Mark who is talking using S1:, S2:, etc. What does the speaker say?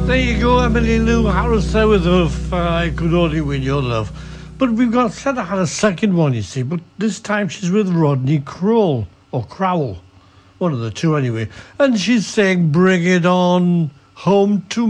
S1: There you go, Emily Lou Harris there with If I Could Only Win Your Love. But we've got Sarah had a second one, you see, but this time she's with Rodney Crowell, or Crowell, one of the two anyway, and she's saying, bring it on home to